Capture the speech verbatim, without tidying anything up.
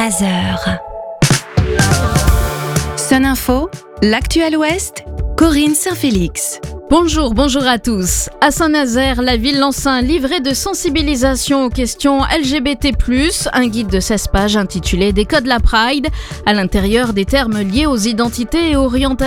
Mazeur. Sun Info, l'actuel Ouest, Corinne Saint-Félix. Bonjour, bonjour à tous. À Saint-Nazaire, la ville lance un livret de sensibilisation aux questions L G B T plus, un guide de seize pages intitulé « Des codes la Pride », à l'intérieur des termes liés aux identités et orientations